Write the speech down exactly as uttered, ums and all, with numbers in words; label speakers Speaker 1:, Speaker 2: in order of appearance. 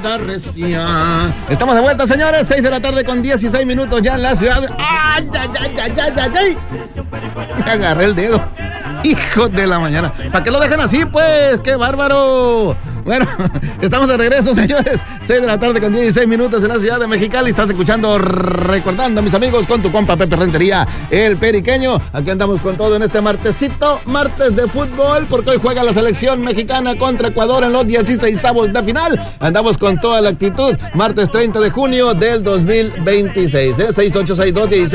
Speaker 1: queda recia. Estamos de vuelta, señores. seis de la tarde con dieciséis minutos ya en la ciudad. ¡Ay, ay, ay, ay, ay, ay, ay! Me agarré el dedo. Hijo de la mañana. ¿Para qué lo dejan así, pues? ¡Qué bárbaro! Bueno, estamos de regreso, señores. seis de la tarde con dieciséis minutos en la ciudad de Mexicali. Estás escuchando Recordando, mis amigos, con tu compa Pepe Rentería, el periqueño. Aquí andamos con todo en este martesito, martes de fútbol, porque hoy juega la selección mexicana contra Ecuador en los dieciseisavos de final. Andamos con toda la actitud. Martes treinta de junio del dos mil veintiséis, ¿eh? seis ocho seis dos uno seis